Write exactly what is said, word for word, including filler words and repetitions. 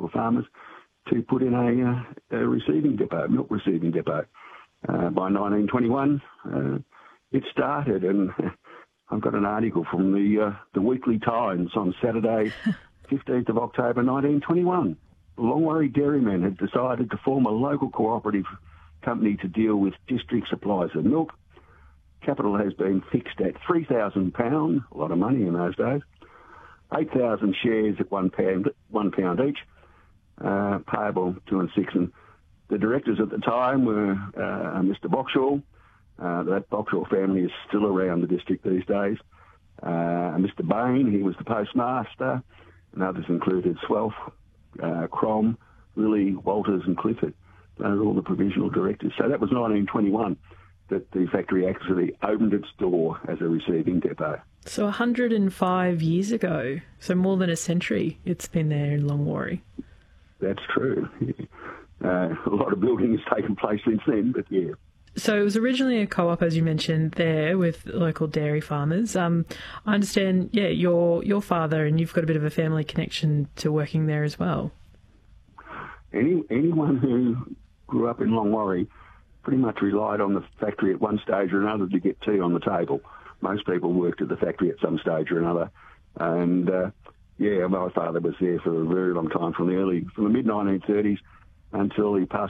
local farmers to put in a, uh, a receiving depot, milk receiving depot. Uh, by nineteen twenty-one, uh, it started, and I've got an article from the uh, the Weekly Times on Saturday, fifteenth of October nineteen twenty-one. Longwarry dairymen had decided to form a local cooperative company to deal with district supplies of milk. Capital has been fixed at three thousand pounds, a lot of money in those days, eight thousand shares at one pound, one pound each, uh, payable two and six. And the directors at the time were uh, Mister Boxall. Uh, that Boxall family is still around the district these days. Uh, Mister Bain, he was the postmaster, and others included Swelf, uh, Crom, Lilly, Walters and Clifford. They were all the provisional directors. So that was nineteen twenty-one that the factory actually opened its door as a receiving depot. So one hundred five years ago, so more than a century, it's been there in Longwarry. That's true. Uh, a lot of building has taken place since then, but yeah. So it was originally a co-op, as you mentioned, there with local dairy farmers. Um, I understand, yeah, your your father, and you've got a bit of a family connection to working there as well. Any Anyone who grew up in Longwarry pretty much relied on the factory at one stage or another to get tea on the table. Most people worked at the factory at some stage or another. And, uh, yeah, my father was there for a very long time, from the early, from the mid nineteen thirties until he passed